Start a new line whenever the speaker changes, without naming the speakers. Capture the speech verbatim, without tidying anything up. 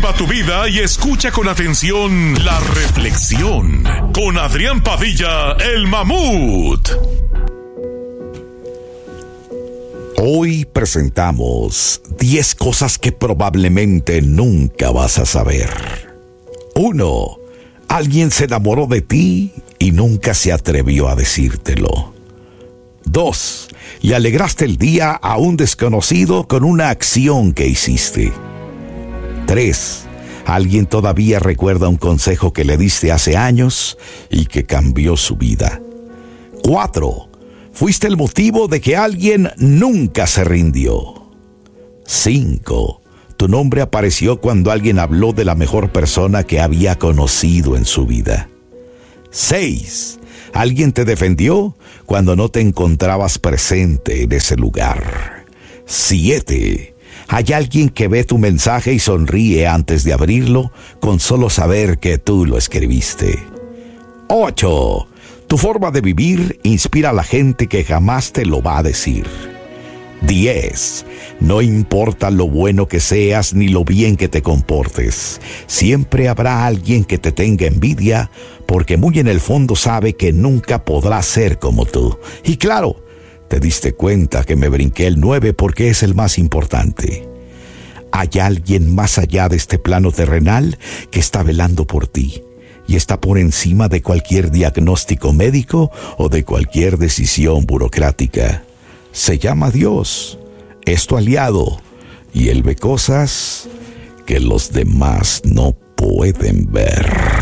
Cultiva tu vida y escucha con atención la reflexión con Adrián Padilla, el Mamut.
Hoy presentamos diez cosas que probablemente nunca vas a saber. uno. Alguien se enamoró de ti y nunca se atrevió a decírtelo. dos. Le alegraste el día a un desconocido con una acción que hiciste. tres. Alguien todavía recuerda un consejo que le diste hace años y que cambió su vida. cuatro. Fuiste el motivo de que alguien nunca se rindió. cinco. Tu nombre apareció cuando alguien habló de la mejor persona que había conocido en su vida. seis. Alguien te defendió cuando no te encontrabas presente en ese lugar. siete. Hay alguien que ve tu mensaje y sonríe antes de abrirlo con solo saber que tú lo escribiste. ocho. Tu forma de vivir inspira a la gente que jamás te lo va a decir. diez. No importa lo bueno que seas ni lo bien que te comportes, siempre habrá alguien que te tenga envidia porque muy en el fondo sabe que nunca podrá ser como tú. Y claro, te diste cuenta que me brinqué el nueve porque es el más importante. Hay alguien más allá de este plano terrenal que está velando por ti y está por encima de cualquier diagnóstico médico o de cualquier decisión burocrática. Se llama Dios, es tu aliado, y Él ve cosas que los demás no pueden ver.